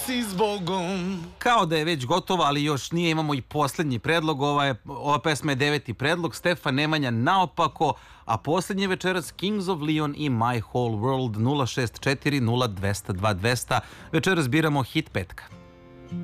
si s Bogom. Kao da je već gotova, ali još nije, imamo i posljednji predlog. Ova pesma je 9. predlog, Stefan Nemanja Naopako, a posljednji večeras Kings of Leon i My Whole World. 064 0200 2200. Večeras biramo hit petka.